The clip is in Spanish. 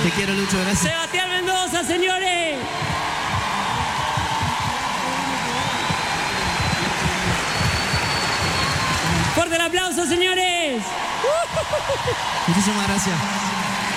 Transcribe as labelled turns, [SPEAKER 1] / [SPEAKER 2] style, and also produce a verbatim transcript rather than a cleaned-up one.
[SPEAKER 1] Te quiero, Lucho, gracias.
[SPEAKER 2] Sebastián Mendoza, señores. Fuerte el aplauso, señores.
[SPEAKER 1] Muchísimas gracias.